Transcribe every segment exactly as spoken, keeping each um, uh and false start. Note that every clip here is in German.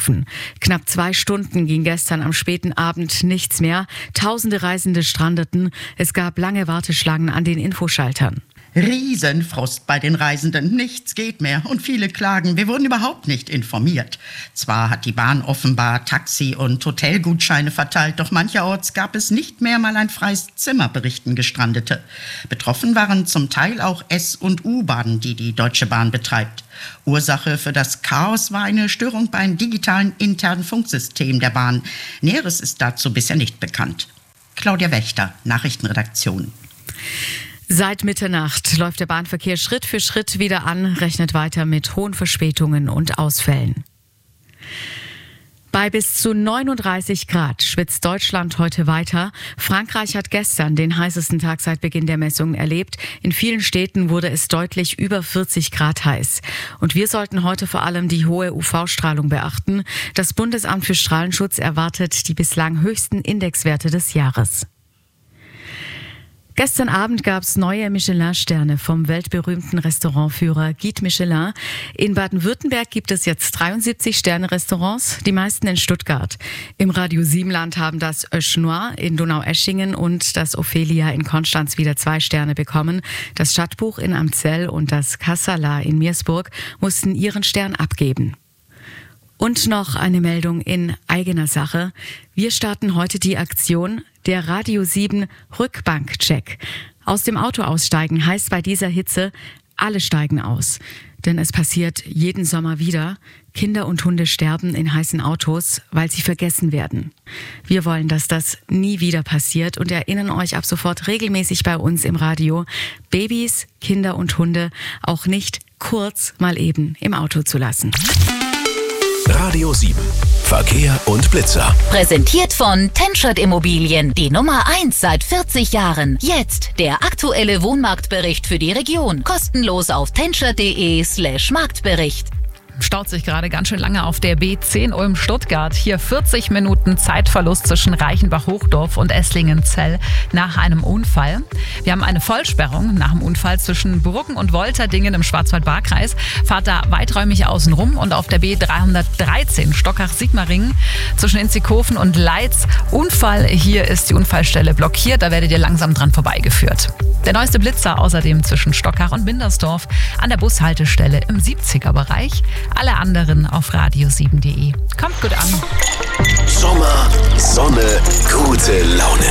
betroffen. Knapp zwei Stunden ging gestern am späten Abend nichts mehr. Tausende Reisende strandeten. Es gab lange Warteschlangen an den Infoschaltern. Riesenfrust bei den Reisenden, nichts geht mehr und viele klagen, wir wurden überhaupt nicht informiert. Zwar hat die Bahn offenbar Taxi- und Hotelgutscheine verteilt, doch mancherorts gab es nicht mehr mal ein freies Zimmer, berichten Gestrandete. Betroffen waren zum Teil auch S- und U-Bahnen, die die Deutsche Bahn betreibt. Ursache für das Chaos war eine Störung beim digitalen internen Funksystem der Bahn. Näheres ist dazu bisher nicht bekannt. Claudia Wächter, Nachrichtenredaktion. Seit Mitternacht läuft der Bahnverkehr Schritt für Schritt wieder an, rechnet weiter mit hohen Verspätungen und Ausfällen. Bei bis zu neununddreißig Grad schwitzt Deutschland heute weiter. Frankreich hat gestern den heißesten Tag seit Beginn der Messungen erlebt. In vielen Städten wurde es deutlich über vierzig Grad heiß. Und wir sollten heute vor allem die hohe U V-Strahlung beachten. Das Bundesamt für Strahlenschutz erwartet die bislang höchsten Indexwerte des Jahres. Gestern Abend gab es neue Michelin-Sterne vom weltberühmten Restaurantführer Guide Michelin. In Baden-Württemberg gibt es jetzt dreiundsiebzig Sterne-Restaurants, die meisten in Stuttgart. Im Radio Siebenland haben das Oesch Noir in Donaueschingen und das Ophelia in Konstanz wieder zwei Sterne bekommen. Das Stadtbuch in Amzell und das Kassala in Meersburg mussten ihren Stern abgeben. Und noch eine Meldung in eigener Sache. Wir starten heute die Aktion der Radio sieben Rückbankcheck. Aus dem Auto aussteigen heißt bei dieser Hitze, alle steigen aus. Denn es passiert jeden Sommer wieder. Kinder und Hunde sterben in heißen Autos, weil sie vergessen werden. Wir wollen, dass das nie wieder passiert und erinnern euch ab sofort regelmäßig bei uns im Radio, Babys, Kinder und Hunde auch nicht kurz mal eben im Auto zu lassen. Radio sieben. Verkehr und Blitzer. Präsentiert von Tenschert Immobilien, die Nummer eins seit vierzig Jahren. Jetzt der aktuelle Wohnmarktbericht für die Region. Kostenlos auf tenschert.de slash Marktbericht. Staut sich gerade ganz schön lange auf der B zehn Ulm-Stuttgart. Hier vierzig Minuten Zeitverlust zwischen Reichenbach-Hochdorf und Esslingen-Zell nach einem Unfall. Wir haben eine Vollsperrung nach dem Unfall zwischen Bruggen und Wolterdingen im Schwarzwald-Baar-Kreis. Fahrt da weiträumig außen rum und auf der B dreihundertdreizehn Stockach-Sigmaringen zwischen Inzighofen und Leitz. Unfall, hier ist die Unfallstelle blockiert, da werdet ihr langsam dran vorbeigeführt. Der neueste Blitzer außerdem zwischen Stockach und Bindersdorf an der Bushaltestelle im siebziger-Bereich. Alle anderen auf radio sieben punkt de. Kommt gut an. Sommer, Sonne, gute Laune.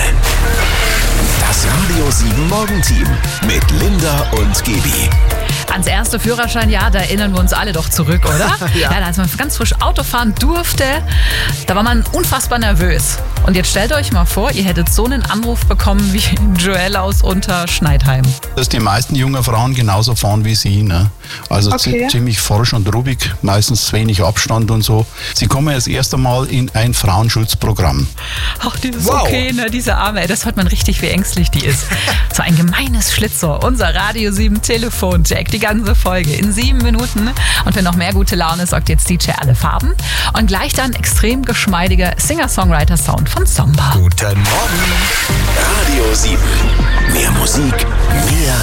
Das Radio sieben Morgenteam mit Linda und Gaby. Ans erste Führerscheinjahr, da erinnern wir uns alle doch zurück, oder? Ja. Ja, da als man ganz frisch Auto fahren durfte, da war man unfassbar nervös. Und jetzt stellt euch mal vor, ihr hättet so einen Anruf bekommen wie Joel aus Unterschneidheim. Dass die meisten jungen Frauen genauso fahren wie sie. Ne? Also Okay. zi- ziemlich forsch und ruhig, meistens wenig Abstand und so. Sie kommen das erste Mal in ein Frauenschutzprogramm. Ach, die ist Wow. okay, ne? Diese Arme, ey, das hört man richtig, wie ängstlich die ist. So ein gemeines Schlitzohr. Unser Radio sieben Telefon-Jack, die ganze Folge in sieben Minuten. Und für noch mehr gute Laune sorgt jetzt D J Alle Farben. Und gleich dann extrem geschmeidiger Singer-Songwriter-Sound von Samba. Guten Morgen. Radio sieben. Mehr Musik, mehr